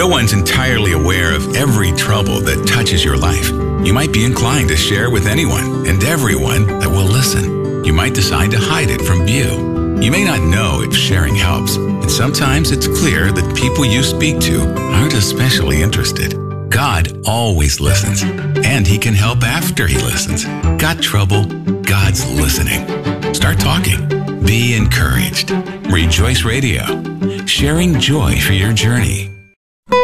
No one's entirely aware of every trouble that touches your life. You might be inclined to share with anyone and everyone that will listen. You might decide to hide it from view. You may not know if sharing helps, and sometimes it's clear that people you speak to aren't especially interested. God always listens, and He can help after He listens. Got trouble? God's listening. Start talking. Be encouraged. Rejoice Radio, sharing joy for your journey.